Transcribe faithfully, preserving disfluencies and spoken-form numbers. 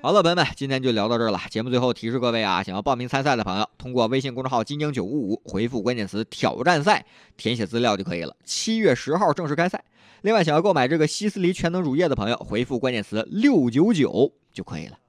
好了，朋友们，今天就聊到这儿了。节目最后提示各位啊，想要报名参赛的朋友，通过微信公众号金鹰九五五回复关键词挑战赛，填写资料就可以了。七月十号正式开赛。另外，想要购买这个希思黎全能乳液的朋友，回复关键词六九九就可以了。